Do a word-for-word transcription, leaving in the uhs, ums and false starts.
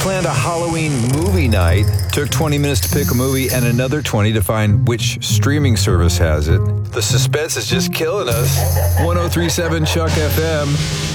planned a Halloween movie night. Took twenty minutes to pick a movie and another twenty to find which streaming service has it. The suspense is just killing us. ten thirty-seven Chuck F M.